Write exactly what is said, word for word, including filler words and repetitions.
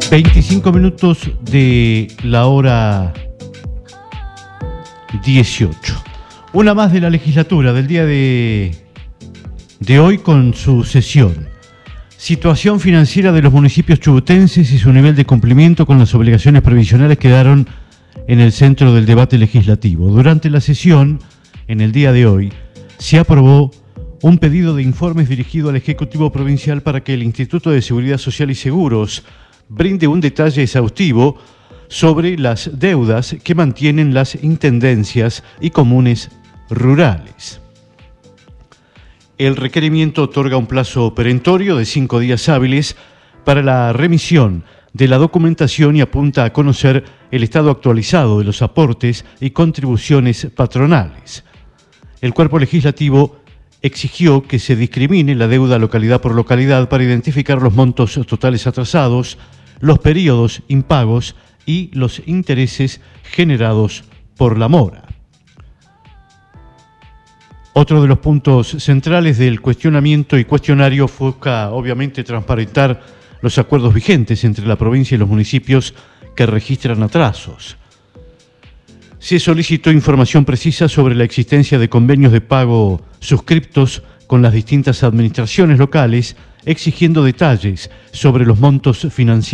veinticinco minutos de la hora dieciocho. Una más de la legislatura del día de, de hoy con su sesión. Situación financiera de los municipios chubutenses y su nivel de cumplimiento con las obligaciones previsionales quedaron en el centro del debate legislativo. Durante la sesión, en el día de hoy, se aprobó un pedido de informes dirigido al Ejecutivo Provincial para que el Instituto de Seguridad Social y Seguros brinde un detalle exhaustivo sobre las deudas que mantienen las intendencias y comunes rurales. El requerimiento otorga un plazo perentorio de cinco días hábiles para la remisión de la documentación y apunta a conocer el estado actualizado de los aportes y contribuciones patronales. El cuerpo legislativo exigió que se discrimine la deuda localidad por localidad para identificar los montos totales atrasados, los periodos impagos y los intereses generados por la mora. Otro de los puntos centrales del cuestionamiento y cuestionario fue, obviamente, transparentar los acuerdos vigentes entre la provincia y los municipios que registran atrasos. Se solicitó información precisa sobre la existencia de convenios de pago suscriptos con las distintas administraciones locales, exigiendo detalles sobre los montos financieros